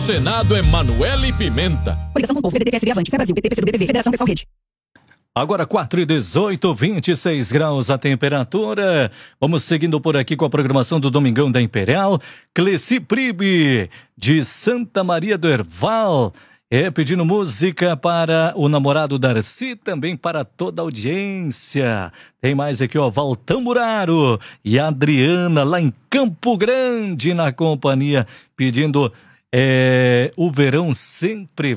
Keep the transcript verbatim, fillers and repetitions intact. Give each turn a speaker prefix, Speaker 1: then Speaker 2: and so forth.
Speaker 1: Senado Emanuele Pimenta.
Speaker 2: Coligação com o povo, P D T, P S B, Avante, Fé Brasil, P T, P C do B, P V, Federação Pessoal Rede.
Speaker 3: Agora quatro e dezoito, vinte e seis graus a temperatura. Vamos seguindo por aqui com a programação do Domingão da Imperial. Cleci Pribe, de Santa Maria do Herval, é pedindo música para o namorado Darcy, também para toda a audiência. Tem mais aqui, ó, Valtão Muraro e a Adriana, lá em Campo Grande, na companhia, pedindo... É, o verão sempre